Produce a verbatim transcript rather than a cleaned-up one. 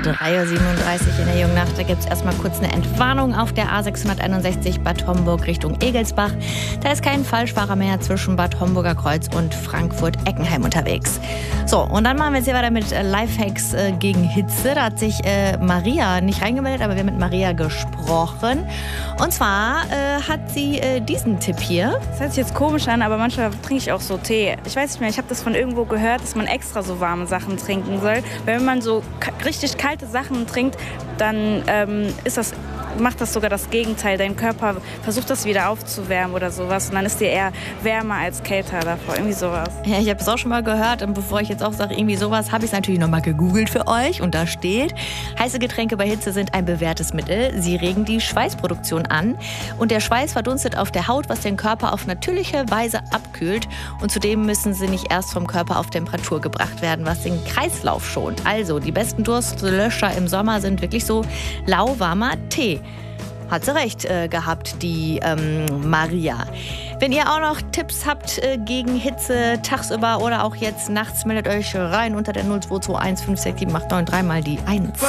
drei Uhr siebenunddreißig in der jungen Nacht. Da gibt es erstmal kurz eine Entwarnung auf der A sechshunderteinundsechzig Bad Homburg Richtung Egelsbach. Da ist kein Falschfahrer mehr zwischen Bad Homburger Kreuz und Frankfurt-Eckenheim unterwegs. So, und dann machen wir jetzt hier weiter mit äh, Lifehacks äh, gegen Hitze. Da hat sich äh, Maria nicht reingemeldet, aber wir haben mit Maria gesprochen. Und zwar äh, hat sie äh, diesen Tipp hier. Das hört sich jetzt komisch an, aber manchmal trinke ich auch so Tee. Ich weiß nicht mehr, ich habe das von irgendwo gehört, dass man extra so warme Sachen trinken soll. Weil wenn man so k- richtig kalte Sachen trinkt, dann ähm, ist das, macht das sogar das Gegenteil. Dein Körper versucht das wieder aufzuwärmen oder sowas. Und dann ist dir eher wärmer als kälter davor. Irgendwie sowas. Ja, ich habe es auch schon mal gehört. Und bevor ich jetzt auch sage, irgendwie sowas, habe ich es natürlich nochmal gegoogelt für euch. Und da steht, heiße Getränke bei Hitze sind ein bewährtes Mittel. Sie regen die Schweißproduktion an. Und der Schweiß verdunstet auf der Haut, was den Körper auf natürliche Weise abkühlt. Und zudem müssen sie nicht erst vom Körper auf Temperatur gebracht werden, was den Kreislauf schont. Also, die besten Durstlöscher im Sommer sind wirklich so lauwarmer Tee. Hat sie recht äh, gehabt, die ähm, Maria. Wenn ihr auch noch Tipps habt äh, gegen Hitze tagsüber oder auch jetzt nachts, meldet euch rein unter der null zwei zwei eins fünf sechs sieben acht neun drei mal die eins.